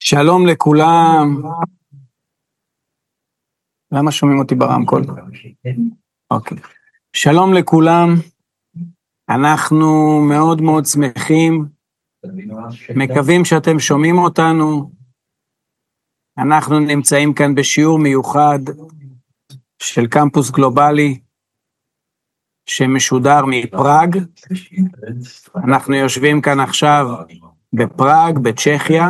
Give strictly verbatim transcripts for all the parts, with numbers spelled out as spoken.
שלום לכולם. למה שומעים אותי ברמקול? אוקיי. שלום לכולם. אנחנו מאוד מאוד שמחים. מקווים שאתם שומעים אותנו. אנחנו נמצאים כאן בשיעור מיוחד של קמפוס גלובלי שמשודר מפראג. אנחנו יושבים כאן עכשיו בפראג, בצ'כיה.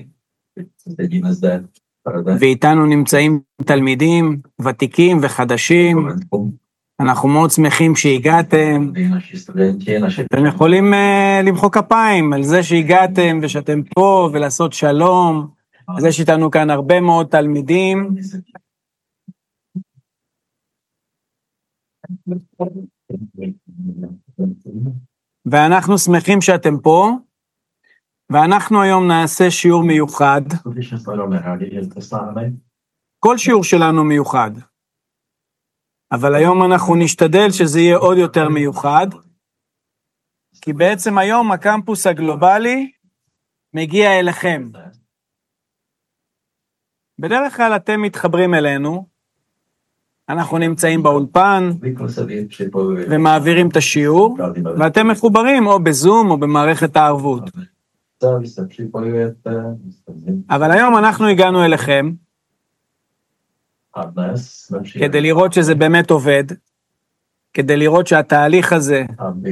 ואיתנו נמצאים תלמידים ותיקים וחדשים. אנחנו מאוד שמחים שהגעתם. אתם יכולים uh, למחוא כפיים על זה שהגעתם ושאתם פה ולעשות שלום. אז יש איתנו כאן הרבה מאוד תלמידים. ואנחנו שמחים שאתם פה. ואנחנו היום נעשה שיעור מיוחד. כל שיעור שלנו מיוחד. אבל היום אנחנו נשתדל שזה יהיה עוד יותר מיוחד. כי בעצם היום הקמפוס הגלובלי מגיע אליכם. בדרך כלל אתם מתחברים אלינו. אנחנו נמצאים באולפן ומעבירים את השיעור. ואתם מחוברים או בזום או במערכת הערבות. אבל היום אנחנו הגענו אליכם כדי לראות שזה באמת עובד, כדי לראות שהתהליך הזה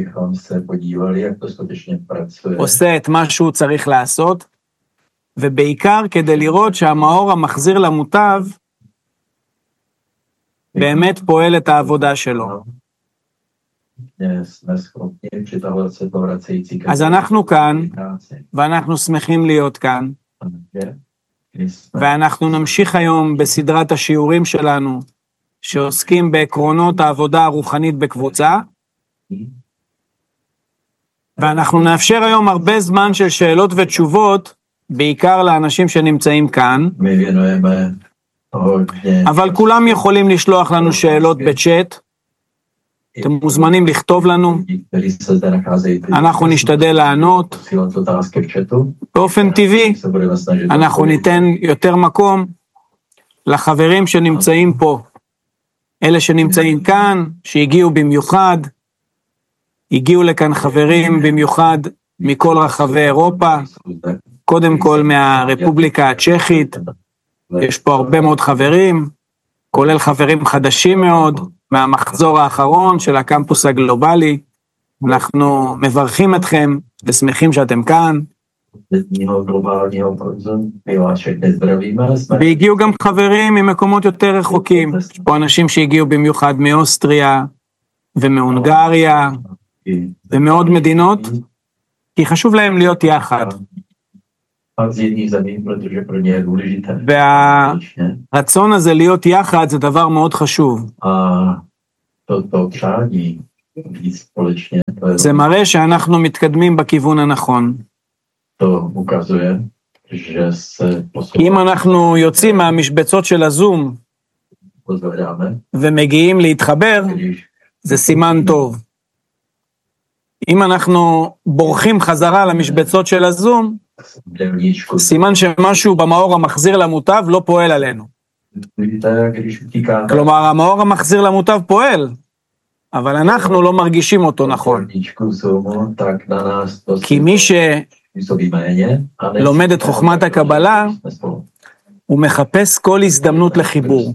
עושה את מה שהוא צריך לעשות, ובעיקר כדי לראות שהמאור המחזיר למוטב באמת פועל את העבודה שלו. אז אנחנו כאן, ואנחנו שמחים להיות כאן, ואנחנו נמשיך היום בסדרת השיעורים שלנו, שעוסקים בעקרונות העבודה הרוחנית בקבוצה, ואנחנו נאפשר היום הרבה זמן של שאלות ותשובות, בעיקר לאנשים שנמצאים כאן, אבל כולם יכולים לשלוח לנו שאלות בצ'אט, אתם מוזמנים לכתוב לנו, אנחנו נשתדל לענות, באופן טבעי, אנחנו ניתן יותר מקום לחברים שנמצאים פה, אלה שנמצאים כאן, שהגיעו במיוחד, הגיעו לכאן חברים במיוחד מכל רחבי אירופה, קודם כל מהרפובליקה הצ'כית, יש פה הרבה מאוד חברים, כולל חברים חדשים מאוד, מהמחזור האחרון של הקמפוס הגלובלי. אנחנו מברכים אתכם ושמחים שאתם כאן. והגיעו גם חברים ממקומות יותר רחוקים. יש פה אנשים שהגיעו במיוחד מאוסטריה ומהונגריה ומעוד מדינות, כי חשוב להם להיות יחד. והרצון הזה להיות יחד זה דבר מאוד חשוב. זה מראה שאנחנו מתקדמים בכיוון הנכון. אם אנחנו יוצאים מהמשבצות של הזום ומגיעים להתחבר, זה סימן טוב. אם אנחנו בורחים חזרה למשבצות של הזום, סימן שמשהו במאור המחזיר למוטב לא פועל עלינו. כלומר, המאור המחזיר למוטב פועל, אבל אנחנו לא מרגישים אותו נכון. כי מי שלומד את חוכמת הקבלה, הוא מחפש כל הזדמנות לחיבור.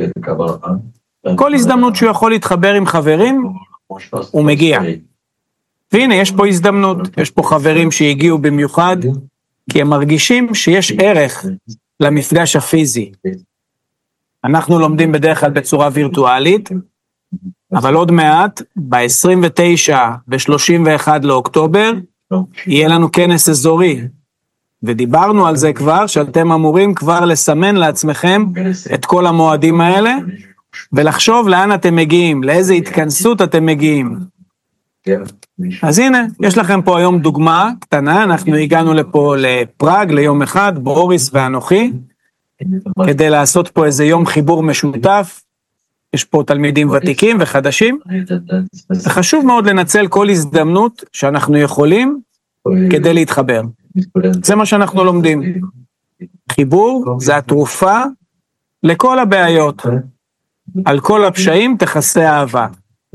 כל הזדמנות שהוא יכול להתחבר עם חברים, הוא מגיע. והנה, יש פה הזדמנות, יש פה חברים שהגיעו במיוחד, כי הם מרגישים שיש ערך למפגש הפיזי. אנחנו לומדים בדרך כלל בצורה וירטואלית, אבל עוד מעט, ב-עשרים ותשעה ו-שלושים ואחד לאוקטובר, יהיה לנו כנס אזורי, ודיברנו על זה כבר, שאתם אמורים כבר לסמן לעצמכם את כל המועדים האלה, ולחשוב לאן אתם מגיעים, לאיזה התכנסות אתם מגיעים. אז הנה, יש לכם פה היום דוגמה קטנה, אנחנו הגענו לפה לפראג ליום אחד, בוריס ואנוכי, כדי לעשות פה איזה יום חיבור משותף, יש פה תלמידים ותיקים וחדשים, זה חשוב מאוד לנצל כל הזדמנות שאנחנו יכולים כדי להתחבר. זה מה שאנחנו לומדים. חיבור זה התרופה לכל הבעיות. על כל הפשעים תכסה אהבה.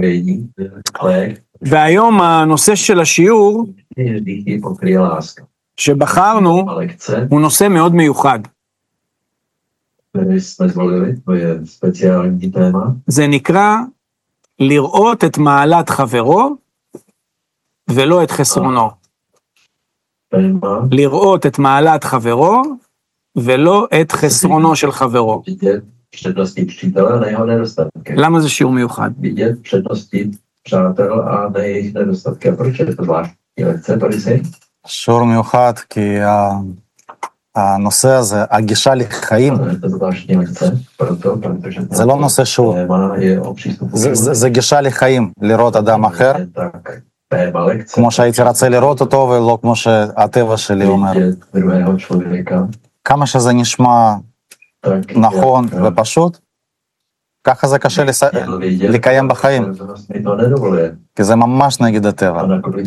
והיום הנושא של השיעור שבחרנו הוא נושא מאוד מיוחד. זה נקרא לראות את מעלת חברו ולא את חסרונו. לראות את מעלת חברו ולא את חסרונו של חברו. למה זה שיעור מיוחד? שיעור מיוחד כי הנושא הזה, הגישה לחיים, זה לא נושא שהוא, זה, זה, זה גישה לחיים, לראות אדם אחר, כמו שהייתי רוצה לראות אותו, ולא כמו שהטבע שלי אומר. כמה שזה נשמע נכון ופשוט, ככה זה קשה לס... לקיים בחיים, כי זה ממש נגד הטבע.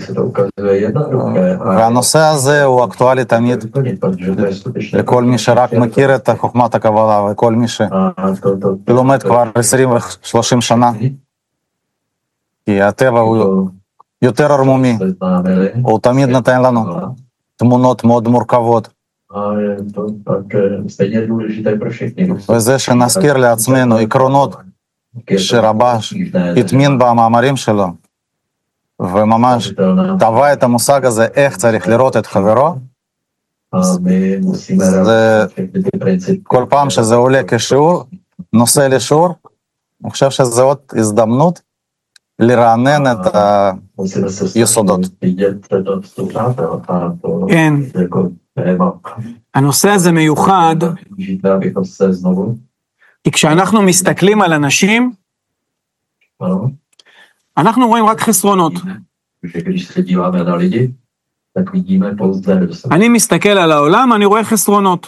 והנושא הזה הוא אקטואלי תמיד לכל מי שרק מכיר את חוכמת הקבלה, וכל מי שלומד כבר עשרים ושלושים שנה, כי הטבע הוא יותר ערמומי, הוא תמיד נותן לנו תמונות מאוד מורכבות. וזה שנזכיר לעצמנו עקרונות שרבש התמין במאמרים שלו, וממש טבע את המושג הזה איך צריך לראות את חברו, זה כל פעם שזה עולה כשיעור, נושא לשיעור, אני חושב שזה עוד הזדמנות לרענן את היסודות. כן. הנושא הזה מיוחד, כי כשאנחנו מסתכלים על אנשים, אנחנו רואים רק חסרונות. אני מסתכל על העולם, אני רואה חסרונות.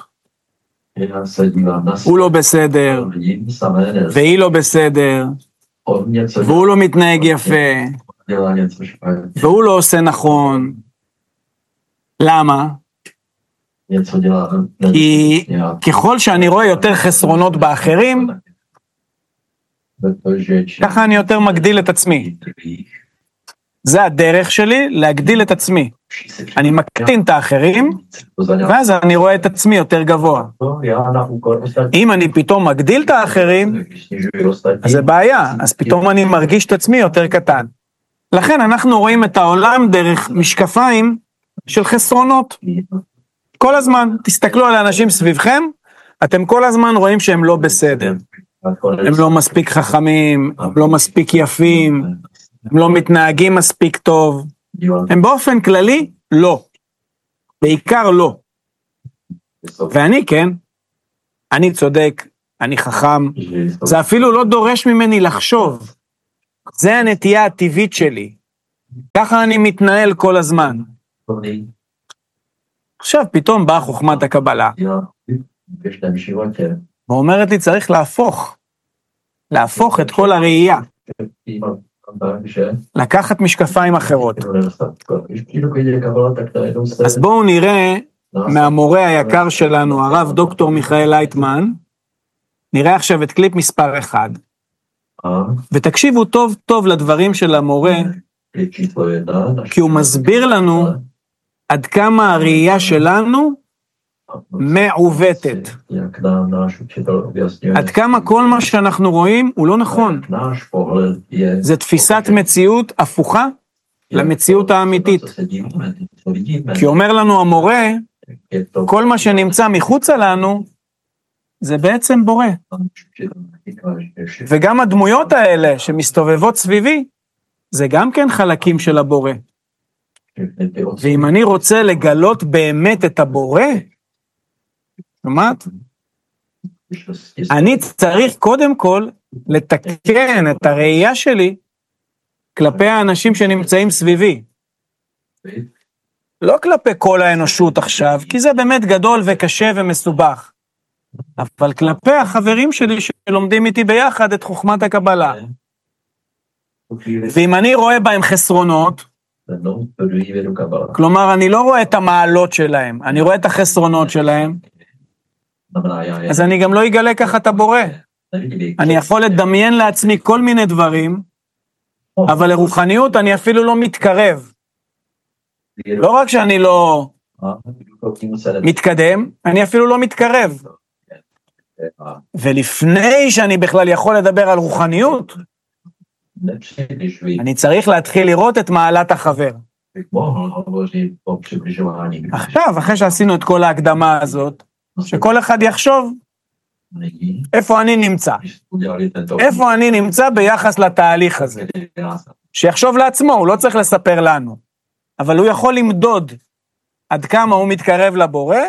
הוא לא בסדר, והיא לא בסדר, והוא לא מתנהג יפה, והוא לא עושה נכון. למה? כי ככל שאני רואה יותר חסרונות באחרים, ככה אני יותר מגדיל את עצמי. זה הדרך שלי להגדיל את עצמי. אני מקטין את האחרים, ואז אני רואה את עצמי יותר גבוה. אם אני פתאום מגדיל את האחרים, אז זה בעיה, אז פתאום אני מרגיש את עצמי יותר קטן. לכן אנחנו רואים את העולם דרך משקפיים של חסרונות. כל הזמן, תסתכלו על האנשים סביבכם, אתם כל הזמן רואים שהם לא בסדר. הם לא מספיק חכמים, הם לא מספיק יפים, הם לא מתנהגים מספיק טוב. הם באופן כללי, לא. בעיקר לא. ואני כן, אני צודק, אני חכם, זה אפילו לא דורש ממני לחשוב. זה הנטייה הטבעית שלי. ככה אני מתנהל כל הזמן. עכשיו פתאום באה חוכמת הקבלה, ואומרת לי צריך להפוך, להפוך את כל הראייה, לקחת משקפיים אחרות. אז בואו נראה מהמורה היקר שלנו, הרב דוקטור מיכאל לייטמן, נראה עכשיו את קליפ מספר אחד, ותקשיבו טוב טוב לדברים של המורה, כי הוא מסביר לנו עד כמה הראייה שלנו מעוותת. עד כמה כל מה שאנחנו רואים הוא לא נכון. זה תפיסת מציאות הפוכה למציאות האמיתית. כי אומר לנו המורה, כל מה שנמצא מחוצה לנו, זה בעצם בורא. וגם הדמויות האלה שמסתובבות סביבי, זה גם כן חלקים של הבורא. ואם אני רוצה לגלות באמת את הבורא, שומעת? אני צריך קודם כל לתקן את הראייה שלי כלפי האנשים שנמצאים סביבי. לא כלפי כל האנושות עכשיו, כי זה באמת גדול וקשה ומסובך. אבל כלפי החברים שלי שלומדים איתי ביחד את חוכמת הקבלה. ואם אני רואה בהם חסרונות, כלומר אני לא רואה את המעלות שלהם, אני רואה את החסרונות שלהם, אז אני גם לא אגלה ככה את הבורא. אני יכול לדמיין לעצמי כל מיני דברים, אבל לרוחניות אני אפילו לא מתקרב. לא רק שאני לא מתקדם, אני אפילו לא מתקרב. ולפני שאני בכלל יכול לדבר על רוחניות, אני צריך להתחיל לראות את מעלת החבר. עכשיו, אחרי שעשינו את כל ההקדמה הזאת, שכל אחד יחשוב איפה אני נמצא. איפה אני נמצא ביחס לתהליך הזה. שיחשוב לעצמו, הוא לא צריך לספר לנו. אבל הוא יכול למדוד עד כמה הוא מתקרב לבורא,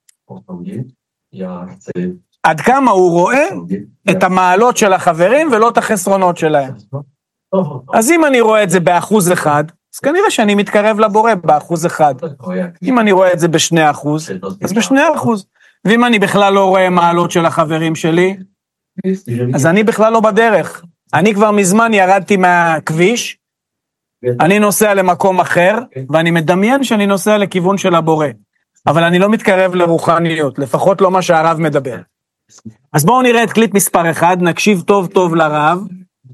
עד כמה הוא רואה את המעלות של החברים ולא את החסרונות שלהם. אז אם אני רואה את זה באחוז אחד, אז כנראה שאני מתקרב לבורא באחוז אחד. אם אני רואה את זה בשני אחוז, אז בשני אחוז. ואם אני בכלל לא רואה מעלות של החברים שלי, אז אני בכלל לא בדרך. אני כבר מזמן ירדתי מהכביש, אני נוסע למקום אחר, ואני מדמיין שאני נוסע לכיוון של הבורא. אבל אני לא מתקרב לרוחניות, לפחות לא מה שהרב מדבר. אז בואו נראה את קליפ מספר אחד, נקשיב טוב טוב לרב,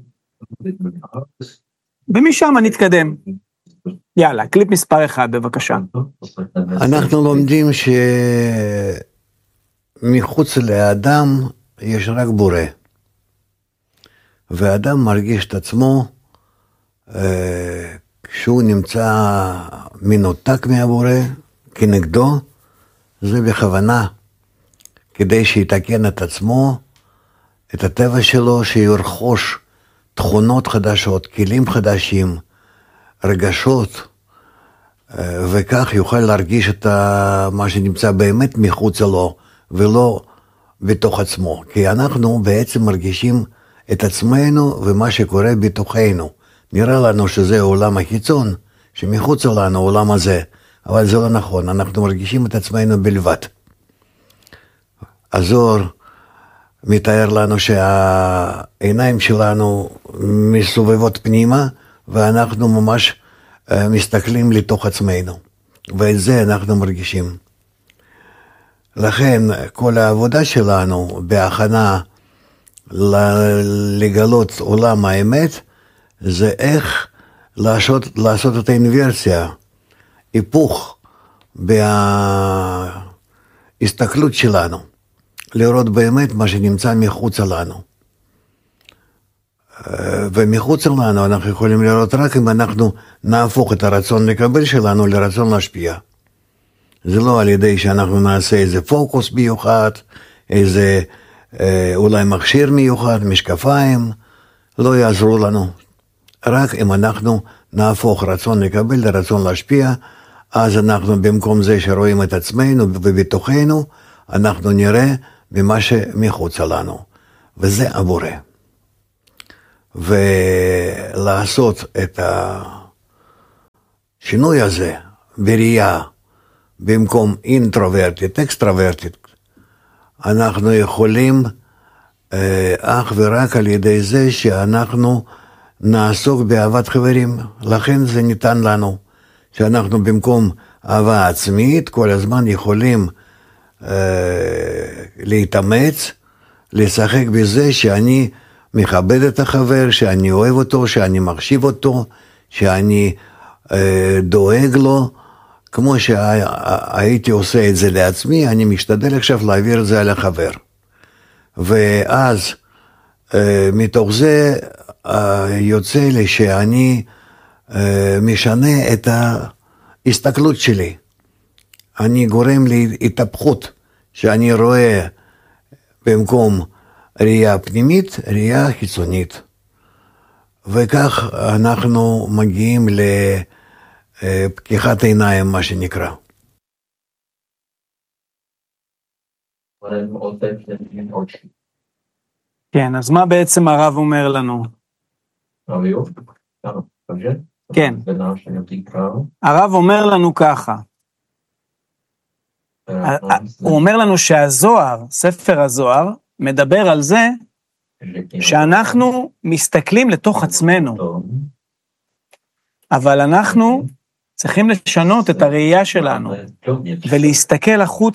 ומשם נתקדם. יאללה, קליפ מספר אחד, בבקשה. אנחנו לומדים שמחוץ לאדם יש רק בורא. והאדם מרגיש את עצמו, כשהוא נמצא מנותק מהבורא, כנגדו, זה בכוונה, כדי שיתקן את עצמו, את הטבע שלו, שירכוש תכונות חדשות, כלים חדשים, רגשות, וכך יוכל להרגיש את מה שנמצא באמת מחוץ לו, ולא בתוך עצמו. כי אנחנו בעצם מרגישים את עצמנו ומה שקורה בתוכנו. נראה לנו שזה העולם החיצון, שמחוץ לנו העולם הזה, אבל זה לא נכון, אנחנו מרגישים את עצמנו בלבד. הזוהר מתאר לנו שהעיניים שלנו מסובבות פנימה, ואנחנו ממש מסתכלים לתוך עצמנו, ואת זה אנחנו מרגישים. לכן כל העבודה שלנו בהכנה לגלות עולם האמת, זה איך לעשות, לעשות את האינברסיה, היפוך בהסתכלות שלנו, לראות באמת מה שנמצא מחוץ לנו. ומחוץ לנו אנחנו יכולים לראות רק אם אנחנו נהפוך את הרצון לקבל שלנו לרצון להשפיע. זה לא על ידי שאנחנו נעשה איזה פוקוס מיוחד, איזה אולי מכשיר מיוחד, משקפיים, לא יעזרו לנו. רק אם אנחנו נהפוך רצון לקבל לרצון להשפיע, אז אנחנו במקום זה שרואים את עצמנו ובתוכנו, אנחנו נראה במה שמחוץ לנו. וזה הבורא. ולעשות את השינוי הזה בראייה, במקום אינטרוברטית, אקסטרוברטית, אנחנו יכולים אה, אך ורק על ידי זה שאנחנו נעסוק באהבת חברים. לכן זה ניתן לנו, שאנחנו במקום אהבה עצמית, כל הזמן יכולים אה, להתאמץ, לשחק בזה שאני מכבד את החבר, שאני אוהב אותו, שאני מחשיב אותו, שאני אה, דואג לו, כמו שהייתי עושה את זה לעצמי, אני משתדל עכשיו להעביר את זה על החבר. ואז אה, מתוך זה אה, יוצא לי שאני אה, משנה את ההסתכלות שלי. אני גורם להתהפכות, שאני רואה במקום ראייה פנימית, ראייה חיצונית. וכך אנחנו מגיעים לפקיחת עיניים, מה שנקרא. כן, אז מה בעצם הרב אומר לנו? כן, הרב אומר לנו ככה. הוא אומר לנו שהזוהר, ספר הזוהר, מדבר על זה שאנחנו מסתכלים לתוך עצמנו, אבל אנחנו צריכים לשנות את הראייה שלנו ולהסתכל החוצה,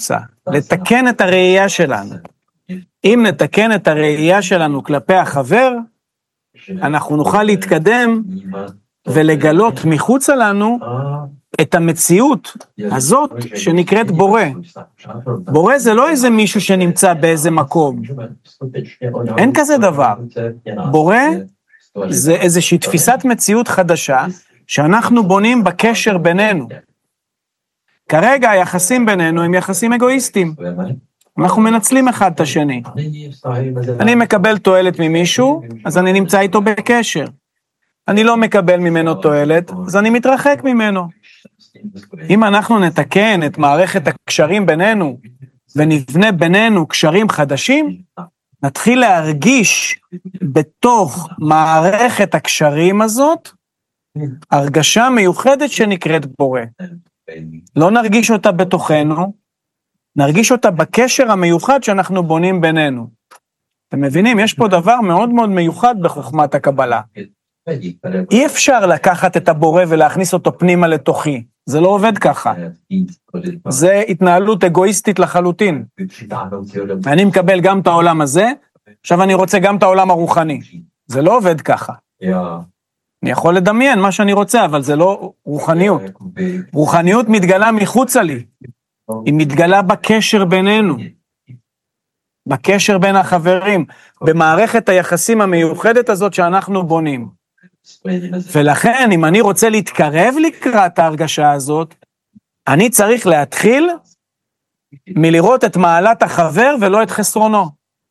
לתקן את הראייה שלנו. אם נתקן את הראייה שלנו כלפי החבר, אנחנו נוכל להתקדם ולגלות מחוצה לנו את המציאות הזאת שנקראת בורא. בורא זה לא איזה מישהו שנמצא באיזה מקום. אין כזה דבר. בורא זה איזושהי תפיסת מציאות חדשה שאנחנו בונים בקשר בינינו. כרגע היחסים בינינו הם יחסים אגואיסטיים. אנחנו מנצלים אחד את השני. אני מקבל תועלת ממישהו, אז אני נמצא איתו בקשר. אני לא מקבל ממנו תועלת, אז אני מתרחק ממנו. אם אנחנו נתקן את מערכת הקשרים בינינו, ונבנה בינינו קשרים חדשים, נתחיל להרגיש בתוך מערכת הקשרים הזאת, הרגשה מיוחדת שנקראת בורא. לא נרגיש אותה בתוכנו, נרגיש אותה בקשר המיוחד שאנחנו בונים בינינו. אתם מבינים? יש פה דבר מאוד מאוד מיוחד בחוכמת הקבלה. אי אפשר לקחת את הבורא ולהכניס אותו פנימה לתוכי. זה לא עובד ככה. זה התנהלות אגואיסטית לחלוטין. אני מקבל גם את העולם הזה, עכשיו אני רוצה גם את העולם הרוחני. זה לא עובד ככה. אני יכול לדמיין מה שאני רוצה, אבל זה לא רוחניות. רוחניות מתגלה מחוצה לי. היא מתגלה בקשר בינינו. בקשר בין החברים. במערכת היחסים המיוחדת הזאת שאנחנו בונים. ולכן, אם אני רוצה להתקרב לקראת ההרגשה הזאת, אני צריך להתחיל מלראות את מעלת החבר ולא את חסרונו.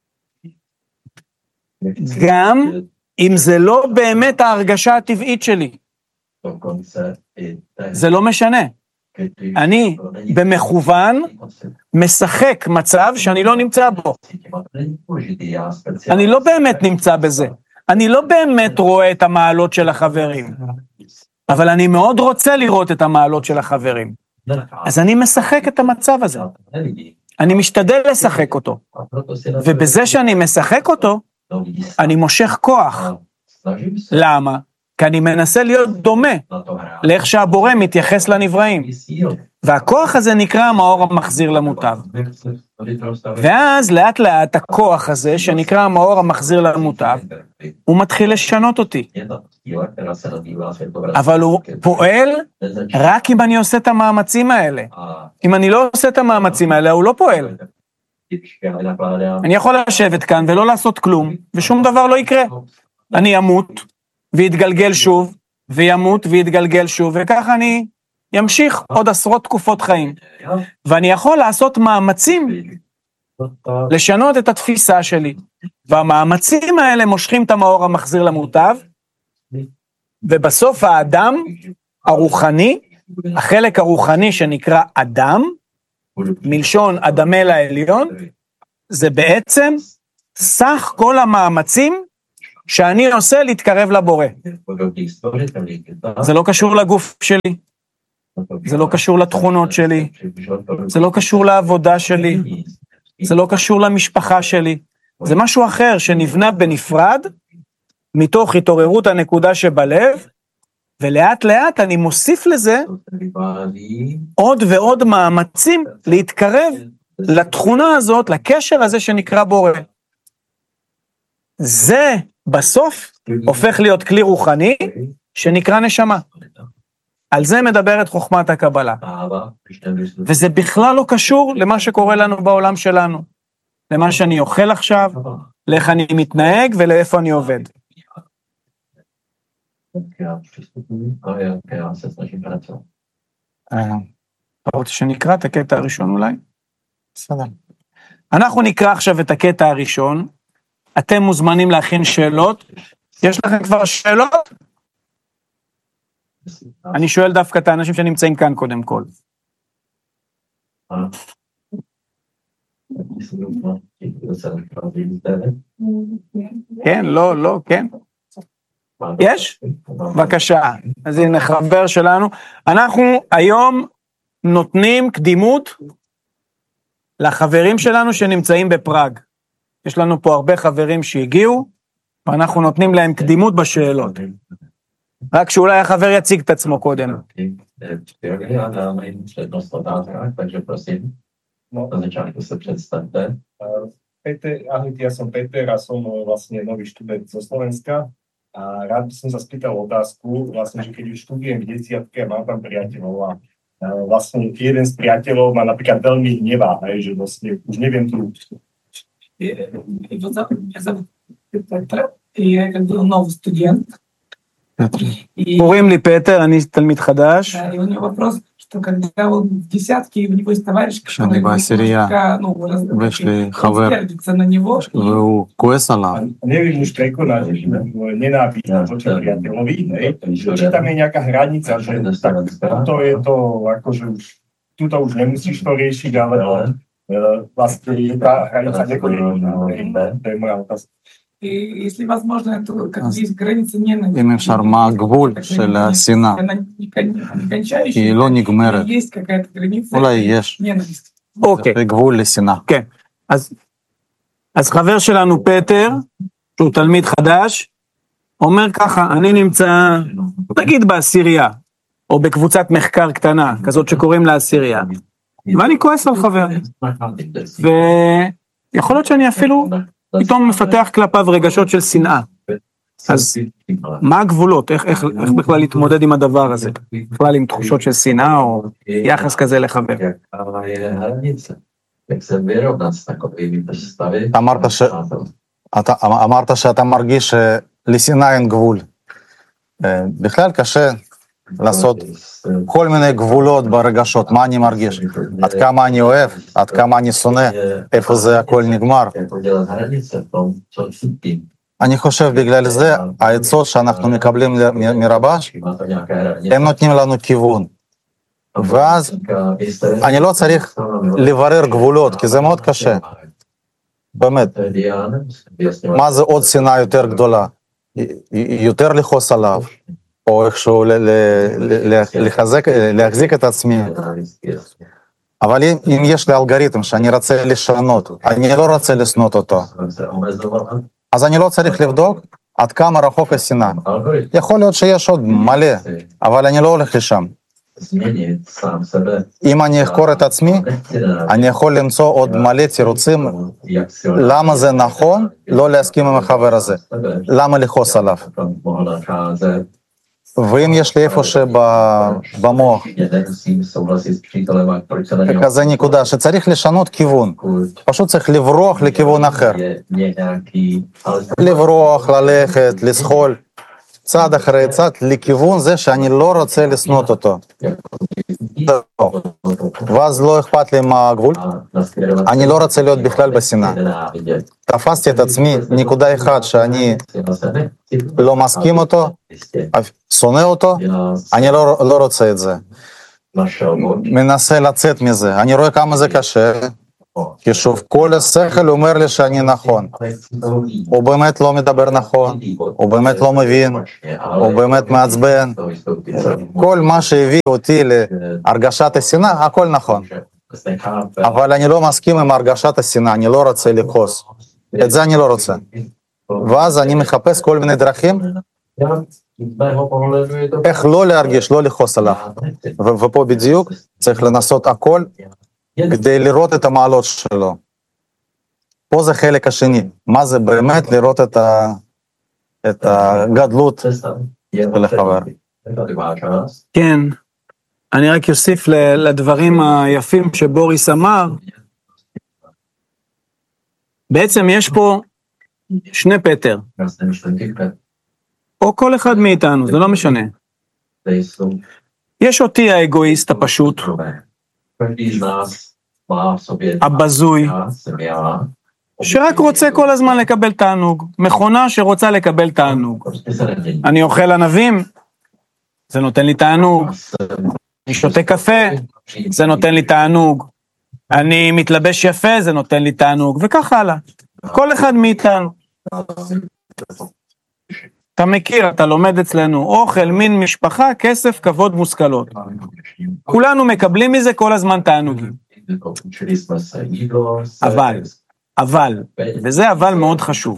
גם אם זה לא באמת ההרגשה הטבעית שלי. זה לא משנה. אני במכוון משחק מצב שאני לא נמצא בו. אני לא באמת נמצא בזה. אני לא באמת רואה את המעלות של החברים. אבל אני מאוד רוצה לראות את המעלות של החברים. אז אני משחק את המצב הזה. אני משתדל לשחק אותו. ובזה שאני משחק אותו, אני מושך כוח. למה? כי אני מנסה להיות דומה לאיך שהבורא מתייחס לנבראים. והכוח הזה נקרא המאור המחזיר למוטב. ואז לאט לאט הכוח הזה שנקרא המאור המחזיר למוטב, הוא מתחיל לשנות אותי. אבל הוא פועל רק אם אני עושה את המאמצים האלה. אם אני לא עושה את המאמצים האלה, הוא לא פועל. אני יכול לשבת כאן ולא לעשות כלום, ושום דבר לא יקרה. אני אמות ויתגלגל שוב, וימות ויתגלגל שוב, וככה אני ימשיך עוד עשרות תקופות חיים. ואני יכול לעשות מאמצים לשנות את התפיסה שלי. והמאמצים האלה מושכים את המאור המחזיר למוטב, ובסוף האדם הרוחני, החלק הרוחני שנקרא אדם, מלשון אדמה לעליון, זה בעצם סך כל המאמצים שאני עושה להתקרב לבורא. זה לא קשור לגוף שלי, זה לא קשור לתכונות שלי, זה לא קשור לעבודה שלי, זה לא קשור למשפחה שלי, זה משהו אחר שנבנה בנפרד, מתוך התעוררות הנקודה שבלב, ולאט לאט אני מוסיף לזה עוד ועוד מאמצים להתקרב לתכונה הזאת, לקשר הזה שנקרא בורא. זה בסוף הופך להיות כלי רוחני שנקרא נשמה. על זה מדברת חוכמת הקבלה. וזה בכלל לא קשור למה שקורה לנו בעולם שלנו. למה שאני אוכל עכשיו, לאיך אני מתנהג ולאיפה אני עובד. אתה רוצה שנקרא את הקטע הראשון אולי? בסדר. אנחנו נקרא עכשיו את הקטע הראשון. אתם מוזמנים להכין שאלות. יש לכם כבר שאלות? אני שואל דווקא את האנשים שנמצאים כאן קודם כל. כן, לא, לא, כן. יש? בבקשה. אז הנה חבר שלנו. אנחנו היום נותנים קדימות לחברים שלנו שנמצאים בפראג. יש לנו פה הרבה חברים שהגיעו, ואנחנו נותנים להם קדימות בשאלות. רק שאולי החבר יציג את עצמו קודם. No. Na začátku se představte. Peter, ahojte, ja som Peter a som vlastne nový študent zo Slovenska a rád by som sa spýtal otázku, vlastne, že keď už študujem v desiatke a mám tam priateľov a vlastne jeden z priateľov ma napríklad veľmi hnevá, že vlastne už neviem tu. Его зовут, меня зовут Петр, и я как бы новый студент. И, קוראים לי פטר, אני תלמיד חדש. да, и у него вопрос, что когда он в десятке, и у него есть товарищ, כשאני בעשירייה, ויש לי חבר, сердится на него, והוא כועס עליו, Neviem už prekonať nenávisť voči priateľovi, či tam je nejaká hranica, že tak to je to, akože už tuto už nemusíš to riešiť, ale vlastne je tá hranica nekonečná. To je moja otázka. и если возможно, то как есть граница ненависти. אם אפשר, מה הגבול של השנאה? Она не кон- не кончающаяся, היא לא נגמרת, есть какая-то граница אולי יש, ненависти. אוקיי, זה גבול לשנאה. כן. אז, אז חבר שלנו פטר, שהוא תלמיד חדש, אומר ככה, אני נמצא, נגיד בעשירייה, או בקבוצת מחקר קטנה, כזאת שקוראים לה עשירייה, ואני כועס על חבר, ויכול להיות שאני אפילו פתאום מפתח כלפיו רגשות של שנאה. אז מה הגבולות? איך, איך, איך בכלל להתמודד עם הדבר הזה? בכלל עם תחושות של שנאה או יחס כזה לחבר? אמרת ש- אתה אמרת שאתה מרגיש שלשנאה אין גבול. אה, בכלל קשה לעשות כל מיני גבולות ברגשות, מה אני מרגיש, עד כמה אני אוהב, עד כמה אני שונא, איפה זה הכל נגמר. אני חושב בגלל זה העצות שאנחנו מקבלים מ- מרבש, הם נותנים לנו כיוון. ואז אני לא צריך לברר גבולות, כי זה מאוד קשה. באמת, מה זה עוד שנאה יותר גדולה? יותר לכעוס עליו, או איכשהו ל- ל- ל- לחזק, להחזיק את עצמי. אבל אם, אם יש לי אלגוריתם שאני רוצה לשנות, אני לא רוצה לשנות אותו, אז אני לא צריך לבדוק עד כמה רחוק השנאה. יכול להיות שיש עוד מלא, אבל אני לא הולך לשם. אם אני אחקור את עצמי, אני יכול למצוא עוד מלא תירוצים למה זה נכון לא להסכים עם החבר הזה, למה לכעוס עליו. ואם יש לי איפה שבמוח כזה נקודה שצריך לשנות כיוון, פשוט צריך לברוח לכיוון אחר, לברוח, ללכת, לסחול, צעד אחרי צעד לכיוון זה שאני לא רוצה לשנות אותו. ואז לא אכפת לי מה הגבול, אני לא רוצה להיות בכלל בשנאה. תפסתי את עצמי נקודה אחת שאני לא מסכים אותו, שונא אותו, אני לא, לא רוצה את זה. מנסה לצאת מזה, אני רואה כמה זה קשה, כי שוב כל השכל אומר לי שאני נכון, הוא באמת לא מדבר נכון, הוא באמת לא מבין, הוא באמת מעצבן, כל מה שהביא אותי להרגשת השנאה, הכל נכון, אבל אני לא מסכים עם הרגשת השנאה, אני לא רוצה לכעוס, את זה אני לא רוצה, ואז אני מחפש כל מיני דרכים, איך לא להרגיש, לא לכעוס עליו, ו- ופה בדיוק צריך לנסות הכל, כדי לראות את המעלות שלו. פה זה חלק השני, מה זה באמת לראות את, ה... את הגדלות של החבר. כן, אני רק אוסיף ל- לדברים היפים שבוריס אמר, בעצם יש פה שני פטר, או כל אחד מאיתנו, זה לא משנה. יש אותי האגואיסט הפשוט, הבזוי, שרק רוצה כל הזמן לקבל תענוג, מכונה שרוצה לקבל תענוג. אני אוכל ענבים, זה נותן לי תענוג. אני שותה קפה, זה נותן לי תענוג. אני מתלבש יפה, זה נותן לי תענוג, וכך הלאה. כל אחד מאיתנו. אתה מכיר, אתה לומד אצלנו, אוכל, מין משפחה, כסף, כבוד, מושכלות. כולנו מקבלים מזה כל הזמן תענוגים. אבל, אבל, וזה אבל מאוד חשוב.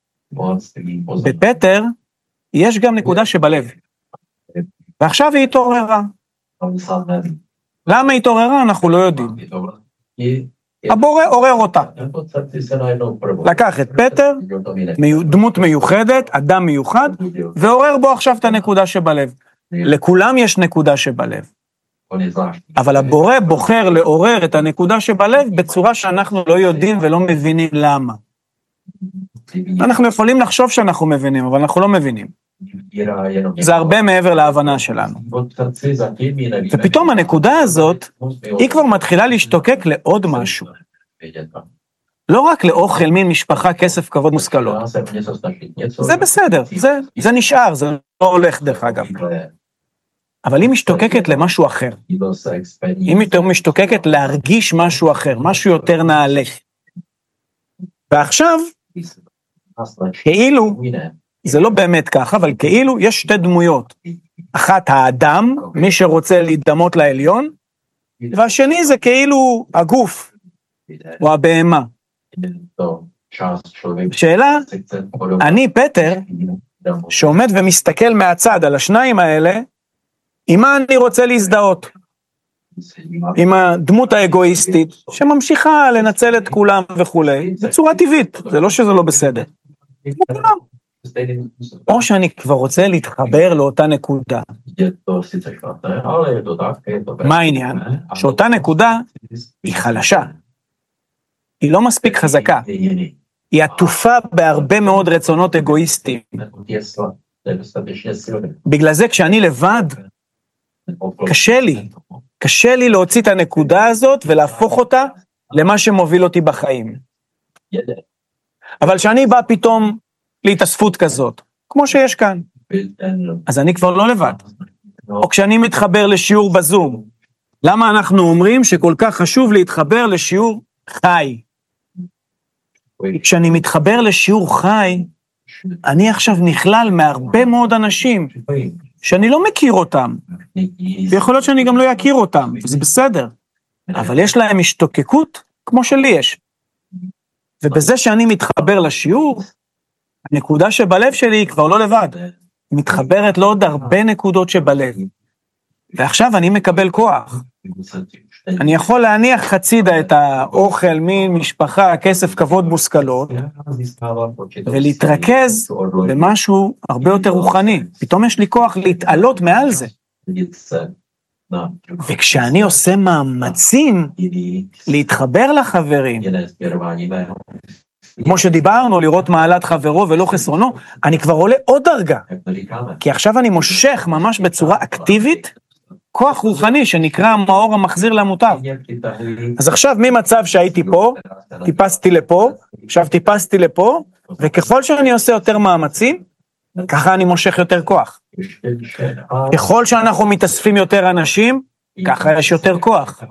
בפטר יש גם נקודה שבלב. ועכשיו היא התעוררה. למה היא התעוררה? אנחנו לא יודעים. הבורא עורר אותה. לקח את פטר, דמות מיוחדת, אדם מיוחד, ועורר בו עכשיו את הנקודה שבלב. לכולם יש נקודה שבלב. אבל הבורא בוחר לעורר את הנקודה שבלב בצורה שאנחנו לא יודעים ולא מבינים למה. אנחנו יכולים לחשוב שאנחנו מבינים, אבל אנחנו לא מבינים. זה הרבה מעבר להבנה שלנו. ופתאום הנקודה הזאת, היא כבר מתחילה להשתוקק לעוד משהו. לא רק לאוכל, מין, משפחה, כסף, כבוד, מושכלות. זה בסדר, זה, זה נשאר, זה לא הולך דרך אגב. אבל היא משתוקקת למשהו אחר. היא משתוקקת להרגיש משהו אחר, משהו יותר נעלה. ועכשיו, כאילו, זה לא באמת ככה, אבל כאילו יש שתי דמויות. אחת האדם, מי שרוצה להידמות לעליון, והשני זה כאילו הגוף, או הבהמה. שאלה, אני פטר, שעומד ומסתכל מהצד על השניים האלה, עם מה אני רוצה להזדהות? עם הדמות האגואיסטית, שממשיכה לנצל את כולם וכולי, בצורה טבעית, זה לא שזה לא בסדר. או שאני כבר רוצה להתחבר לאותה נקודה. מה העניין? שאותה נקודה היא חלשה. היא לא מספיק חזקה. היא עטופה בהרבה מאוד רצונות אגואיסטיים. בגלל זה כשאני לבד, קשה לי. קשה לי להוציא את הנקודה הזאת ולהפוך אותה למה שמוביל אותי בחיים. אבל כשאני בא פתאום להתאספות כזאת, כמו שיש כאן, אז אני כבר לא לבד. או כשאני מתחבר לשיעור בזום, למה אנחנו אומרים שכל כך חשוב להתחבר לשיעור חי? כשאני מתחבר לשיעור חי, אני עכשיו נכלל מהרבה מאוד אנשים, שאני לא מכיר אותם, ויכול להיות שאני גם לא יכיר אותם, זה בסדר, אבל יש להם השתוקקות כמו שלי יש. ובזה שאני מתחבר לשיעור, הנקודה שבלב שלי היא כבר לא לבד, היא מתחברת לעוד הרבה נקודות שבלב. ועכשיו אני מקבל כוח. אני יכול להניח הצידה את האוכל, מין, משפחה, כסף, כבוד, מושכלות, ולהתרכז במשהו הרבה יותר רוחני. פתאום יש לי כוח להתעלות מעל זה. וכשאני עושה מאמצים להתחבר לחברים, כמו שדיברנו, לראות מעלת חברו ולא חסרונו, אני כבר עולה עוד דרגה. כי עכשיו אני מושך ממש בצורה אקטיבית, כוח רוחני שנקרא המאור המחזיר למוטב. אז עכשיו ממצב שהייתי פה, טיפסתי לפה, עכשיו טיפסתי לפה, וככל שאני עושה יותר מאמצים, ככה אני מושך יותר כוח. ככל שאנחנו מתאספים יותר אנשים, ככה יש יותר כוח.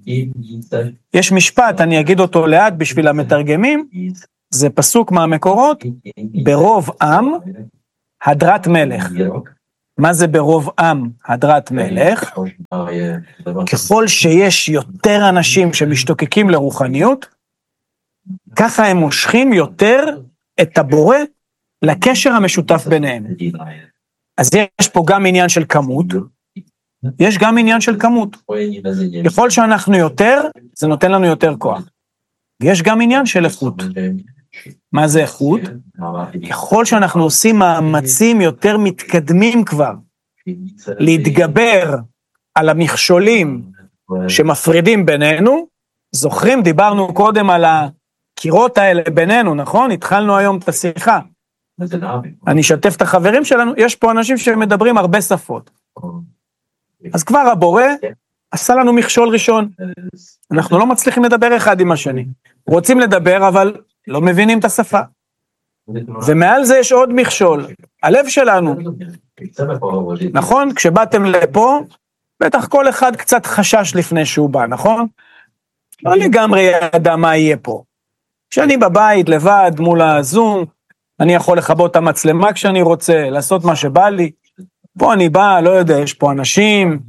יש משפט, אני אגיד אותו לאט בשביל המתרגמים, זה פסוק מהמקורות, ברוב עם, הדרת מלך. מה זה ברוב עם, הדרת מלך? ככל שיש יותר אנשים שמשתוקקים לרוחניות, ככה הם מושכים יותר את הבורא לקשר המשותף ביניהם. אז יש פה גם עניין של כמות, יש גם עניין של כמות. ככל שאנחנו יותר, זה נותן לנו יותר כוח. ויש גם עניין של איכות. מה זה איכות? ככל שאנחנו עושים מאמצים יותר מתקדמים כבר, להתגבר על המכשולים שמפרידים בינינו, זוכרים, דיברנו קודם על הקירות האלה בינינו, נכון? התחלנו היום את השיחה. אני אשתף את החברים שלנו, יש פה אנשים שמדברים הרבה שפות. אז כבר הבורא עשה לנו מכשול ראשון. אנחנו לא מצליחים לדבר אחד עם השני. רוצים לדבר, אבל לא מבינים את השפה. ומעל זה יש עוד מכשול. הלב שלנו. נכון? כשבאתם לפה, בטח כל אחד קצת חשש לפני שהוא בא, נכון? לא לגמרי ידע מה יהיה פה. כשאני בבית, לבד, מול הזום, אני יכול לכבות את המצלמה כשאני רוצה, לעשות מה שבא לי. פה אני בא, לא יודע, יש פה אנשים,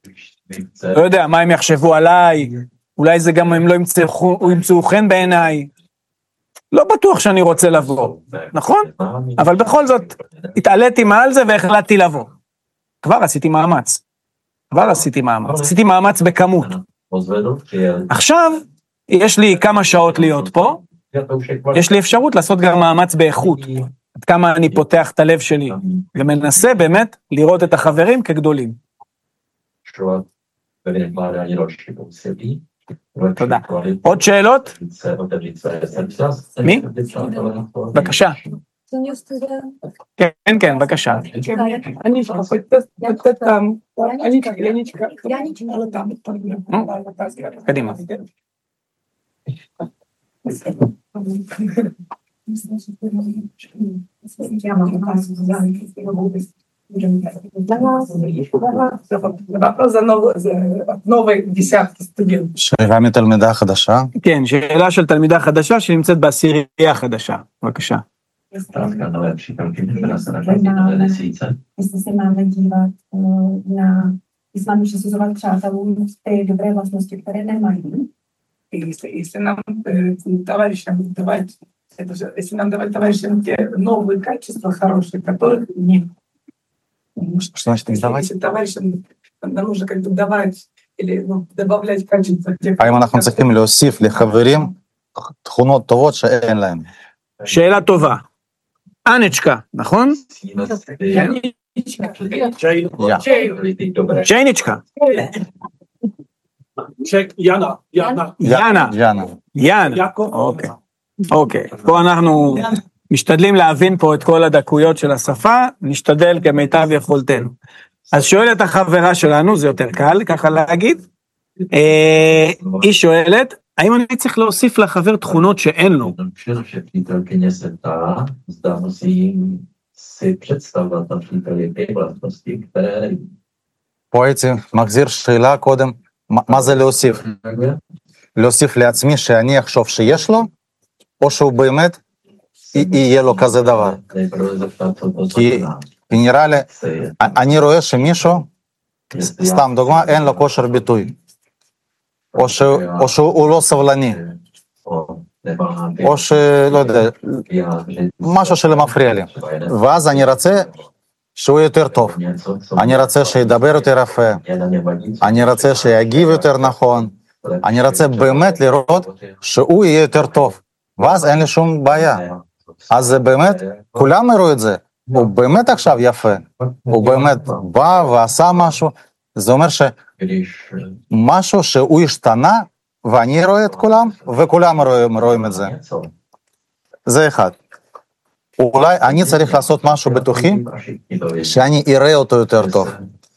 לא יודע, מה הם יחשבו עליי, אולי זה גם הם לא ימצאו, ימצאו חן בעיניי. לא בטוח שאני רוצה לבוא, נכון? אבל בכל זאת, התעליתי מעל זה והחלטתי לבוא. כבר עשיתי מאמץ. כבר עשיתי מאמץ. עשיתי מאמץ בכמות. עכשיו, יש לי כמה שעות להיות פה, יש לי אפשרות לעשות גם מאמץ באיכות, עד כמה אני פותח את הלב שלי, ומנסה באמת לראות את החברים כגדולים. תודה. עוד שאלות? מי? בבקשה. כן, כן, בבקשה. Яничка, хоть хоть там, Яничка, Яничка, вот там. קדימה. Вопрос за новой десятки студентов. שאלה מתלמידה חדשה. כן, שאלה של תלמידה חדשה שנמצאת בעשירייה חדשה. בבקשה. Zkrátka nové přípravky, která se nachází na desíce. Jestli se máme dívat na islám, přisuzovat přátelům ty dobré vlastnosti, které nemají. Если, если нам э, товарищам давать, это же, если нам давать товарищам те новые качества хорошие, которых нет. Что значит их давать? Если товарищам нам нужно как бы давать или ну, добавлять качества тех, האם אנחנו צריכים להוסיף לחברים תכונות טובות שאין להם? שאלה טובה. אנצ'קה, נכון? צ'ייניצ'קה. יאנה, יאנה. יאנה. יאנה. יאנה. אוקיי. אוקיי. פה אנחנו משתדלים להבין פה את כל הדקויות של השפה, נשתדל כמיטב יכולתנו. אז שואלת החברה שלנו, זה יותר קל, ככה להגיד. היא שואלת, האם אני צריך להוסיף לחבר תכונות שאין לו? Naše přítelkyně se ptá, zda musím si představovat na přítelě ty vlastnosti, které nevím. פה הייתי מחזיר שאלה קודם, מה מה זה להוסיף? להוסיף לעצמי שאני אחשוב שיש לו, או שהוא באמת י- יהיה לו כזה דבר. Nejprve zeptat, co to כי znamená. כי נראה לי, Se je, אני רואה שמישהו, jestli já סתם דוגמה, אין לו כושר ביטוי, או שהוא- או שהוא לא סבלני, o, nemá ty או שלא יודע, vyjádřit משהו שלא מפריע לי. třeba jeden ואז אני רוצה שהוא יותר טוב. něco, co אני רוצה שידבר יותר יפה, mě na ně vadí, co אני רוצה שיגיב יותר נכון, אני רוצה באמת לראות שהוא יהיה יותר טוב, ואז אין לי שום בעיה. אז זה באמת, כולם יראו את זה, הוא באמת עכשיו יפה, הוא באמת בא ועשה משהו, זה אומר když שמשהו שהוא השתנה, ואני רואה את כולם, וכולם רואים, רואים את זה. něco זה אחד. אולי אני צריך לעשות משהו בתוכי, a všichni to vědí. שאני אראה אותו יותר טוב.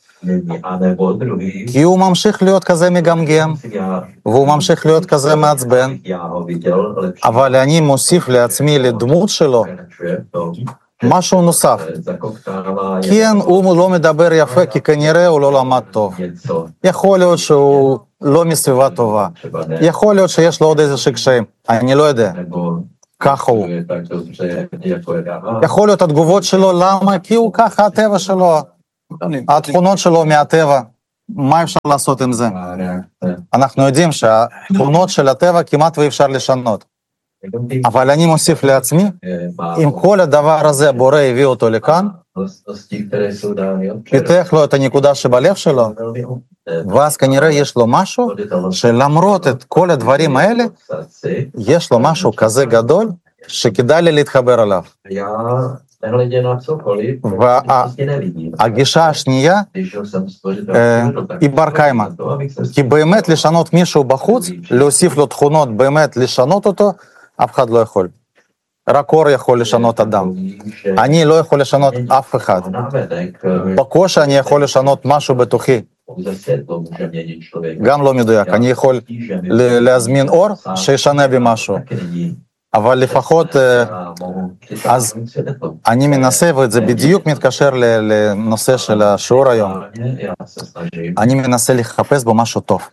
A nebo druhý, כי הוא ממשיך להיות כזה מגמגם, já, והוא ממשיך להיות כזה מעצבן, já ho viděl lepší, אבל אני מוסיף לעצמי לדמות שלו pokračuje v tom, משהו נוסף. zakoktává כן, הוא לא מדבר יפה, כי כנראה הוא לא למד טוב. něco, יכול להיות שהוא לא מסביבה טובה. třeba ne, יכול להיות שיש לו עוד איזה קשיים. אני לא יודע. nebo ככה הוא. je tak dobře, jako je já. יכול להיות התגובות שלו, למה? כי הוא ככה הטבע שלו. התכונות שלו מהטבע. מה אפשר לעשות עם זה? A reakce. אנחנו יודעים שהתכונות של הטבע כמעט ואי אפשר לשנות. אבל אני מוסיף לעצמי, Má אם כל הדבר הזה בורא הביא אותו לכאן, vlastnosti, které jsou dány od פיתח לו את הנקודה שבלב שלו, velmi ואז כנראה יש לו משהו שלמרות את כל הדברים האלה, יש לו משהו כזה גדול שכדאי לי להתחבר אליו. Já nehledě na cokoliv, וה- prostě nevidím. הגישה השנייה Když jsem stvořitel אה, světa, tak היא בר קיימא. to, abych se כי באמת לשנות מישהו בחוץ, להוסיף לו תכונות, באמת לשנות אותו, אף אחד לא יכול. רק אור יכול לשנות אדם. אני לא יכול לשנות אף אחד. návedek, בקושי אני יכול לשנות משהו בתוכי, pouze světlo může měnit člověka. גם לא מדויק. אני יכול ל- להזמין אור שישנה בי משהו, Taky není. אבל לפחות אה, Já mohu אז přitáhnout světlo. אני מנסה, וזה בדיוק מתקשר ל- לנושא של השיעור היום, Já se snažím. אני מנסה לחפש בו משהו טוב.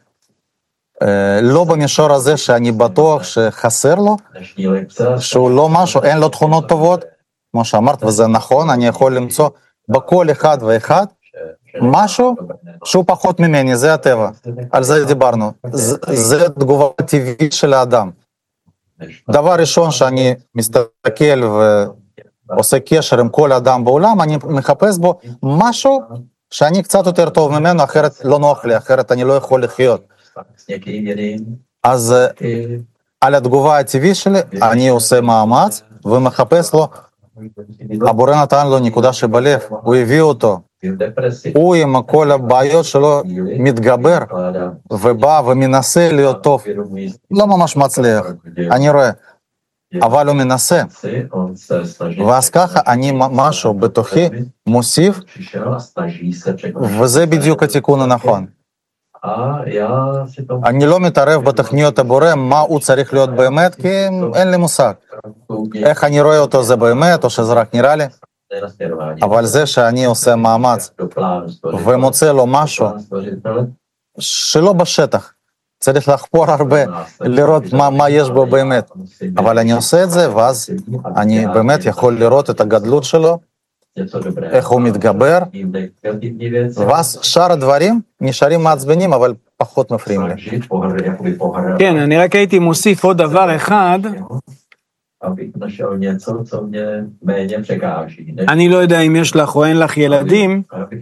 אה, לא במישור הזה שאני בטוח שחסר לו, Dnešní lekce שהוא לא משהו, אין לו תכונות טובות, כמו שאמרת, וזה נכון, אני יכול למצוא בכל אחד ואחד משהו שהוא פחות ממני, זה הטבע, על זה דיברנו, זה, זה תגובה טבעית של האדם. דבר ראשון שאני מסתכל ועושה קשר עם כל אדם בעולם, אני מחפש בו משהו שאני קצת יותר טוב ממנו, אחרת לא נוח לי, אחרת אני לא יכול לחיות. s někým jiným, אז על התגובה הטבעית שלי, אני עושה מאמץ ומחפש לו, הבורא נתן לו נקודה שבלב, הוא הביא אותו. הוא עם כל הבעיות שלו מתגבר ובא ומנסה להיות טוב. לא ממש מצליח, אני רואה, אבל הוא מנסה. ואז ככה אני משהו בתוכי מוסיף, וזה בדיוק התיקון הנכון. אני לא מתערב בתוכניות הבורא, מה הוא צריך להיות באמת, כי אין לי מושג. איך אני רואה אותו זה באמת, או שזה רק נראה לי. אבל זה שאני עושה מאמץ ומוצא לו משהו שלא בשטח, צריך לחפור הרבה, לראות מה, מה יש בו באמת. אבל אני עושה את זה, ואז אני באמת יכול לראות את הגדלות שלו, איך הוא מתגבר, ואז שאר הדברים נשארים מעצבנים, אבל פחות מפריעים לי. כן, אני רק הייתי מוסיף עוד דבר אחד. אני לא יודע אם יש לך או אין לך ילדים,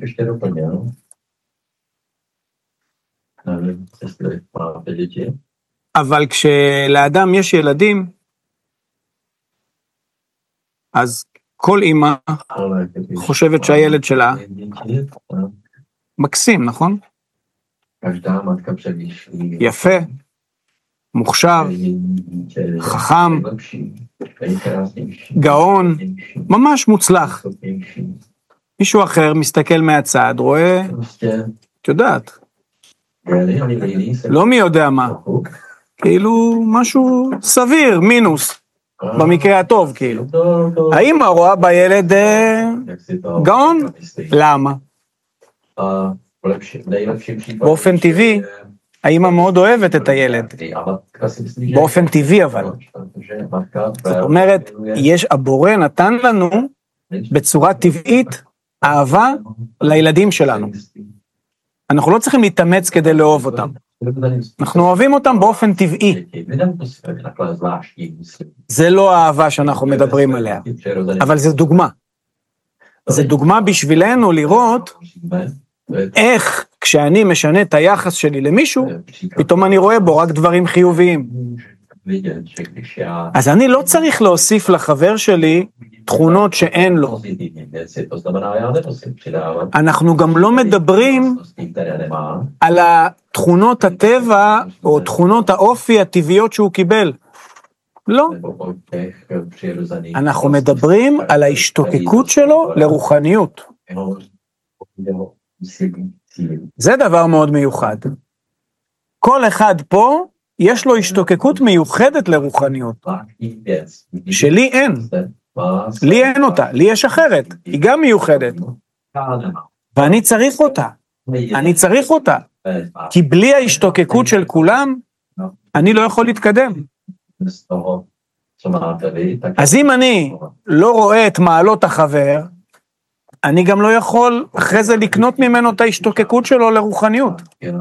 אבל כשלאדם יש ילדים, אז כל אמא חושבת שהילד שלה מקסים, נכון? יפה, מוכשר, חכם, גאון, ממש מוצלח. מישהו אחר מסתכל מהצד, רואה, את יודעת, לא מי יודע מה, כאילו משהו סביר, מינוס, במקרה הטוב, כאילו. האמא רואה בילד גאון? למה? באופן טבעי, האמא מאוד אוהבת את הילד, באופן טבעי אבל. זאת אומרת, יש, הבורא נתן לנו בצורה טבעית אהבה לילדים שלנו. אנחנו לא צריכים להתאמץ כדי לאהוב אותם. אנחנו אוהבים אותם באופן טבעי. זה לא האהבה שאנחנו מדברים עליה, אבל זה דוגמה. זה דוגמה בשבילנו לראות איך כשאני משנה את היחס שלי למישהו, פתאום אני רואה בו רק דברים חיוביים. אז אני לא צריך להוסיף לחבר שלי תכונות שאין לו. אנחנו גם לא מדברים על התכונות הטבע או תכונות האופי הטבעיות שהוא קיבל. לא. אנחנו מדברים על ההשתוקקות שלו לרוחניות. זה דבר מאוד מיוחד. כל אחד פה יש לו השתוקקות מיוחדת לרוחניות. שלי אין. לי אין אותה, לי יש אחרת. היא גם מיוחדת. ואני צריך אותה. אני צריך אותה. כי בלי ההשתוקקות של כולם, אני לא יכול להתקדם. אז אם אני לא רואה את מעלות החבר, אני גם לא יכול אחרי זה לקנות ממנו את ההשתוקקות שלו לרוחניות.